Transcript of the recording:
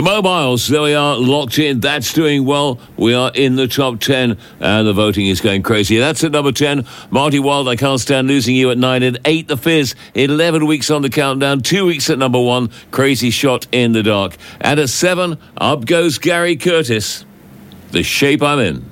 The Mobiles, there we are, locked in. That's doing well. We are in the top 10, and the voting is going crazy. That's at number 10. Marty Wilde, I Can't Stand Losing You at 9. At 8, The Fizz, 11 weeks on the countdown. 2 weeks at number 1, Crazy Shot in the Dark. And at 7, up goes Gary Curtis, The Shape I'm In.